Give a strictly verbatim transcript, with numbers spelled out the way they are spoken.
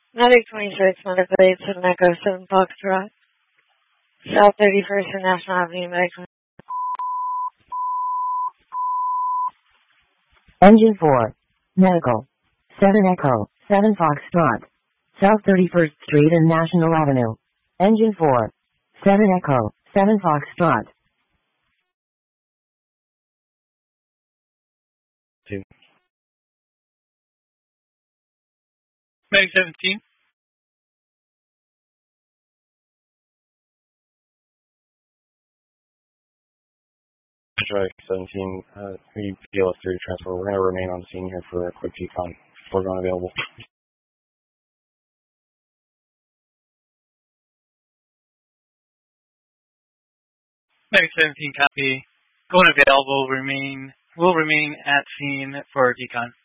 Medic twenty-six, medical aid to the Echo seven Foxtrot. South thirty-first and National Avenue, Medic Engine four. Medical. seven Echo, seven Foxtrot. South thirty-first Street and National Avenue. Engine four. seven Echo, seven Foxtrot. Two. Medic seventeen. Strike seventeen, uh, we P L S three transfer. We're going to remain on the scene here for a quick decon. We're going available. Medic seventeen, copy. Going available, remain, will remain at scene for decon.